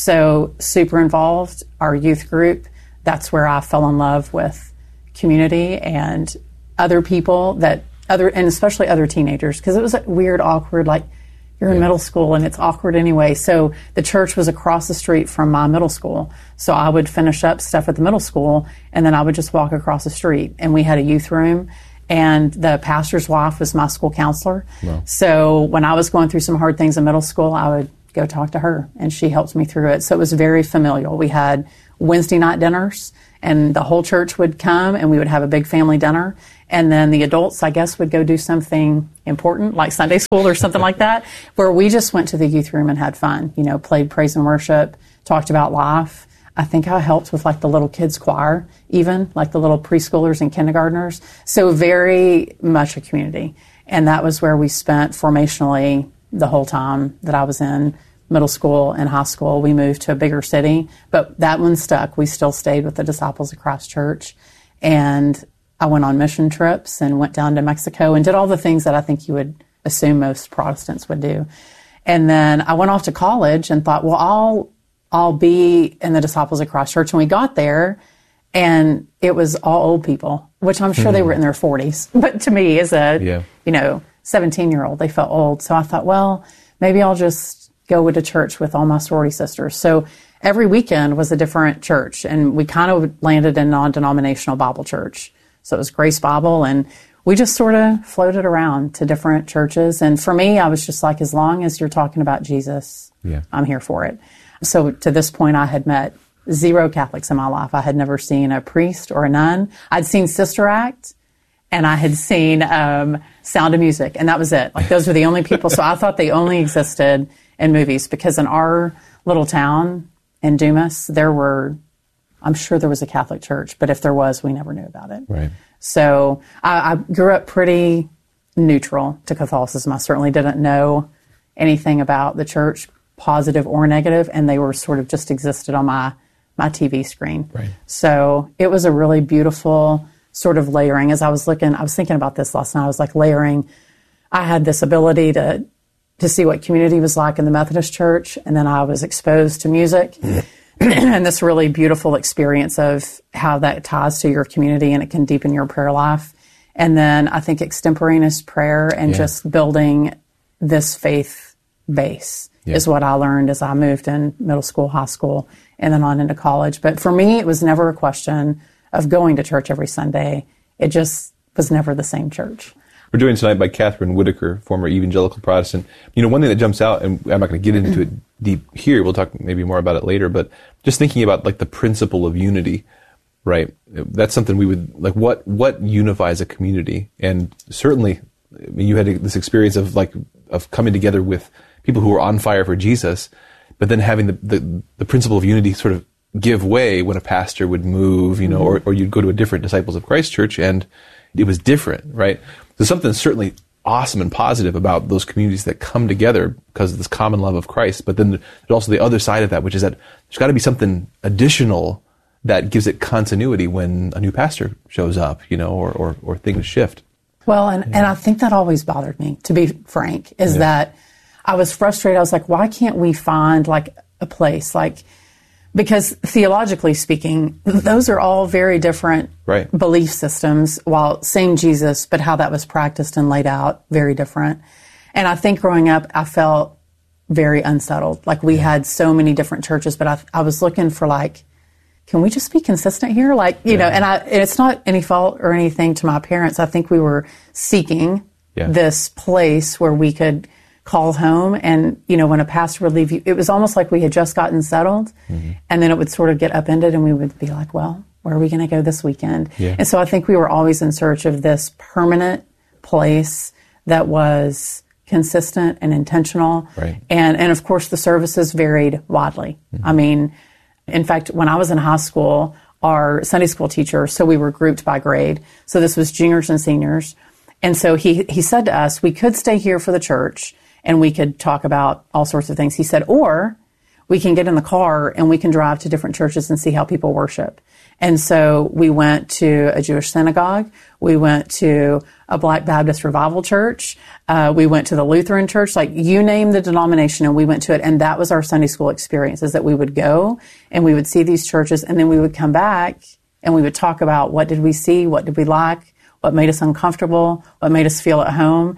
so super involved. Our youth group, that's where I fell in love with community and other people that other, and especially other teenagers, because it was weird, awkward, like you're in middle school and it's awkward anyway. So the church was across the street from my middle school. So I would finish up stuff at the middle school and then I would just walk across the street. And we had a youth room and the pastor's wife was my school counselor. Wow. So when I was going through some hard things in middle school, I would go talk to her and she helped me through it. So it was very familial. We had Wednesday night dinners and the whole church would come and we would have a big family dinner. And then the adults, I guess, would go do something important like Sunday school or something like that, where we just went to the youth room and had fun, you know, played praise and worship, talked about life. I think I helped with like the little kids choir, even like the little preschoolers and kindergartners. So very much a community. And that was where we spent formationally the whole time that I was in middle school and high school. We moved to a bigger city, but that one stuck. We still stayed with the Disciples of Christ Church. And I went on mission trips and went down to Mexico and did all the things that I think you would assume most Protestants would do. And then I went off to college and thought, well, I'll, I'll be in the Disciples of Christ Church. And we got there and it was all old people, which I'm sure mm. they were in their forties. But to me as a, yeah. you know, seventeen year old, they felt old. So I thought, well, maybe I'll just go to church with all my sorority sisters. So every weekend was a different church and we kind of landed in non-denominational Bible church. So it was Grace Bible, and we just sort of floated around to different churches. And for me, I was just like, as long as you're talking about Jesus, yeah. I'm here for it. So to this point, I had met zero Catholics in my life. I had never seen a priest or a nun. I'd seen Sister Act, and I had seen um, Sound of Music, and that was it. Like those were the only people. So I thought they only existed in movies, because in our little town in Dumas, there were, I'm sure there was a Catholic church, but if there was, we never knew about it. Right. So I, I grew up pretty neutral to Catholicism. I certainly didn't know anything about the church, positive or negative, and they were sort of just existed on my, my T V screen. Right. So it was a really beautiful sort of layering. As I was looking, I was thinking about this last night. I was like layering. I had this ability to to see what community was like in the Methodist Church, and then I was exposed to music. And this really beautiful experience of how that ties to your community and it can deepen your prayer life. And then I think extemporaneous prayer and yeah. just building this faith base yeah. is what I learned as I moved in middle school, high school, and then on into college. But for me, it was never a question of going to church every Sunday. It just was never the same church. We're doing tonight by Catherine Whitaker, former evangelical Protestant. You know, one thing that jumps out, and I'm not going to get into it deep here, we'll talk maybe more about it later, but just thinking about like the principle of unity, right? That's something we would, like what, what unifies a community? And certainly, I mean, you had this experience of like, of coming together with people who were on fire for Jesus, but then having the, the, the principle of unity sort of give way when a pastor would move, you know, or, or you'd go to a different Disciples of Christ church and it was different, right? There's something certainly awesome and positive about those communities that come together because of this common love of Christ. But then there's also the other side of that, which is that there's got to be something additional that gives it continuity when a new pastor shows up, you know, or, or, or things shift. Well, and, yeah. and I think that always bothered me, to be frank, is yeah. that I was frustrated. I was like, why can't we find like a place like, because theologically speaking, those are all very different right. belief systems, while same Jesus, but how that was practiced and laid out, very different. And I think growing up, I felt very unsettled. Like we yeah. had so many different churches, but I, I was looking for like, can we just be consistent here? Like, you yeah. know, and I, and it's not any fault or anything to my parents. I think we were seeking yeah. this place where we could call home. And, you know, when a pastor would leave you, it was almost like we had just gotten settled. Mm-hmm. And then it would sort of get upended and we would be like, well, where are we going to go this weekend? Yeah. And so I think we were always in search of this permanent place that was consistent and intentional. Right. And, and of course the services varied widely. Mm-hmm. I mean, in fact, when I was in high school, our Sunday school teacher, so we were grouped by grade. So this was juniors and seniors. And so he, he said to us, we could stay here for the church and we could talk about all sorts of things. He said, or we can get in the car and we can drive to different churches and see how people worship. And so we went to a Jewish synagogue. We went to a Black Baptist revival church. Uh, we went to the Lutheran church, like you name the denomination, and we went to it. And that was our Sunday school experience, is that we would go and we would see these churches and then we would come back and we would talk about what did we see, what did we like, what made us uncomfortable, what made us feel at home.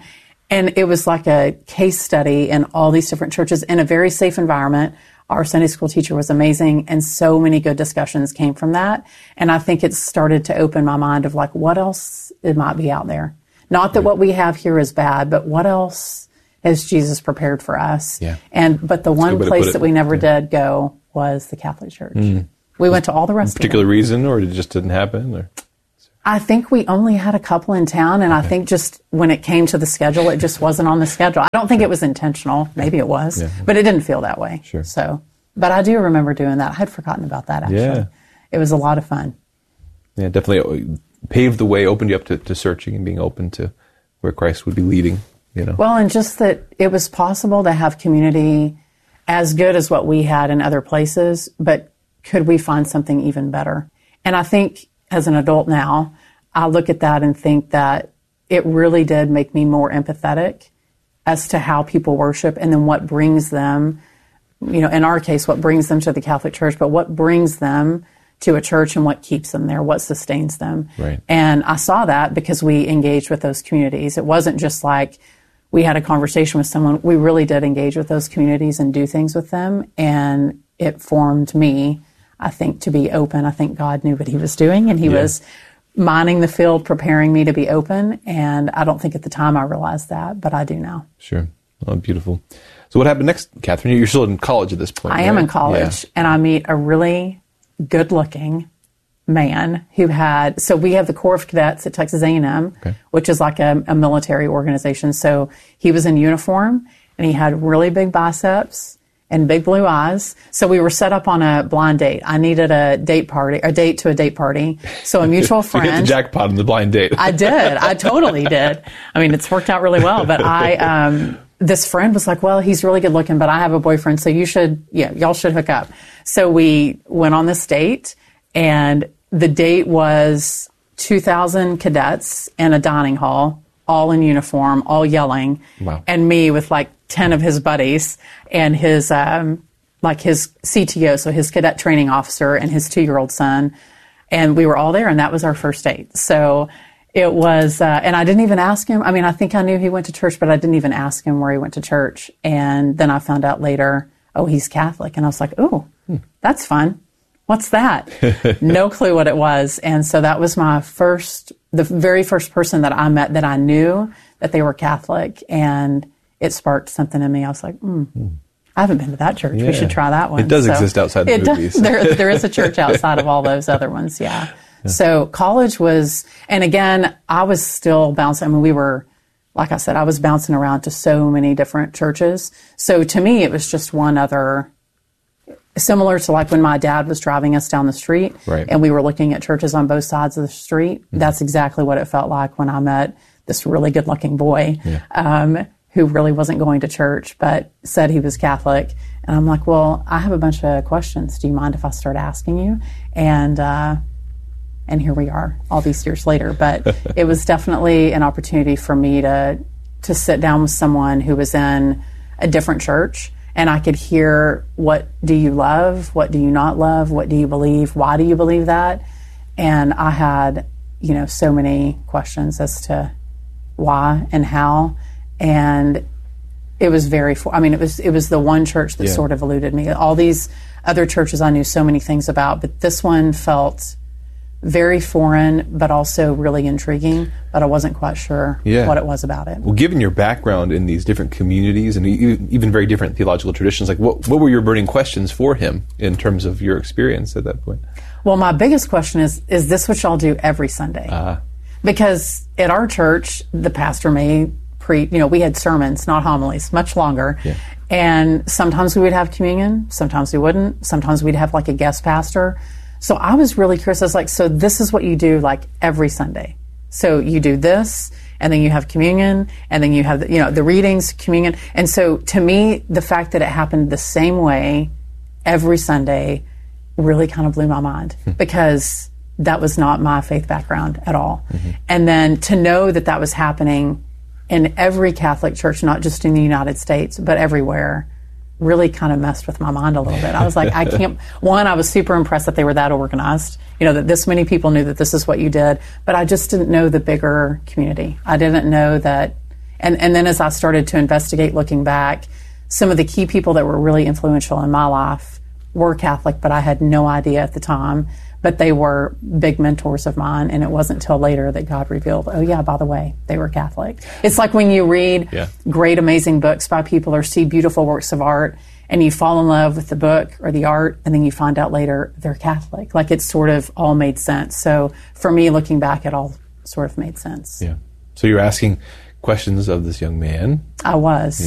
And it was like a case study in all these different churches in a very safe environment. Our Sunday school teacher was amazing, and so many good discussions came from that. And I think it started to open my mind of like, what else it might be out there? Not that what we have here is bad, but what else has Jesus prepared for us? Yeah. And but the That's a one good way to place put it. that we never Yeah. did go was the Catholic Church. Mm. We went to all the rest of them. Particular reason, or it just didn't happen? Or? I think we only had a couple in town, and I think just when it came to the schedule, it just wasn't on the schedule. I don't think it was intentional. Maybe it was, Yeah. but it didn't feel that way. Sure. So, but I do remember doing that. I had forgotten about that, actually. Yeah. It was a lot of fun. Yeah, definitely paved the way, opened you up to, to searching and being open to where Christ would be leading, you know. Well, and just that it was possible to have community as good as what we had in other places, but could we find something even better? And I think as an adult now, I look at that and think that it really did make me more empathetic as to how people worship and then what brings them, you know, in our case, what brings them to the Catholic Church, but what brings them to a church and what keeps them there, what sustains them. Right. And I saw that because we engaged with those communities. It wasn't just like we had a conversation with someone. We really did engage with those communities and do things with them. And it formed me, I think, to be open. I think God knew what he was doing, and he Yeah. was mining the field, preparing me to be open. And I don't think at the time I realized that, but I do now. Sure. Oh, beautiful. So what happened next, Catherine? You're still in college at this point, I am right? in college, Yeah. and I meet a really good-looking man who had, so we have the Corps of Cadets at Texas A and M, Okay. which is like a, a military organization. So he was in uniform, and he had really big biceps and big blue eyes. So we were set up on a blind date. I needed a date party, a date to a date party. So a mutual So you hit friend. the jackpot on the blind date. I did. I totally did. I mean, it's worked out really well. But I, um, this friend was like, well, he's really good looking, but I have a boyfriend, so you should, yeah, y'all should hook up. So we went on this date, and the date was two thousand cadets in a dining hall, all in uniform, all yelling, Wow. and me with like ten of his buddies and his, um, like his C T O, so his cadet training officer, and his two-year-old son. And we were all there, and that was our first date. So it was, uh, and I didn't even ask him. I mean, I think I knew he went to church, but I didn't even ask him where he went to church. And then I found out later, oh, he's Catholic. And I was like, oh, that's fun. What's that? No clue what it was. And so that was my first, the very first person that I met that I knew that they were Catholic. And it sparked something in me. I was like, hmm. I haven't been to that church. Yeah. We should try that one. It does exist outside the it movies. Does, there, there is a church outside of all those other ones, yeah. yeah. So college was, and again, I was still bouncing. I mean, we were, like I said, I was bouncing around to so many different churches. So to me, it was just one other, similar to like when my dad was driving us down the street, Right. and we were looking at churches on both sides of the street. Mm-hmm. That's exactly what it felt like when I met this really good-looking boy. Yeah. Um, who really wasn't going to church, but said he was Catholic. And I'm like, well, I have a bunch of questions. Do you mind if I start asking you? And, uh, and here we are all these years later. But it was definitely an opportunity for me to, to sit down with someone who was in a different church, and I could hear, what do you love? What do you not love? What do you believe? Why do you believe that? And I had, you know, so many questions as to why and how. And it was very, I mean, it was it was the one church that Yeah. sort of eluded me. All these other churches I knew so many things about, but this one felt very foreign, but also really intriguing. But I wasn't quite sure Yeah. what it was about it. Well, given your background in these different communities and e- even very different theological traditions, like what what were your burning questions for him in terms of your experience at that point? Well, my biggest question is, is this what y'all do every Sunday? Uh, Because at our church, the pastor may pre, you know, we had sermons, not homilies, much longer. Yeah. And sometimes we would have communion, sometimes we wouldn't. Sometimes we'd have like a guest pastor. So I was really curious. I was like, so this is what you do like every Sunday. So you do this, and then you have communion, and then you have, the, you know, the readings, communion. And so to me, the fact that it happened the same way every Sunday really kind of blew my mind because that was not my faith background at all. Mm-hmm. And then to know that that was happening in every Catholic church, not just in the United States, but everywhere, really kind of messed with my mind a little bit. I was like, I can't, one, I was super impressed that they were that organized, you know, that this many people knew that this is what you did, but I just didn't know the bigger community. I didn't know that And, and then as I started to investigate looking back, some of the key people that were really influential in my life were Catholic, but I had no idea at the time. But they were big mentors of mine, and it wasn't until later that God revealed, oh yeah, by the way, they were Catholic. It's like when you read Yeah. great, amazing books by people or see beautiful works of art, and you fall in love with the book or the art, and then you find out later they're Catholic. Like it sort of all made sense. So for me, looking back, it all sort of made sense. Yeah. So you're asking questions of this young man. I was.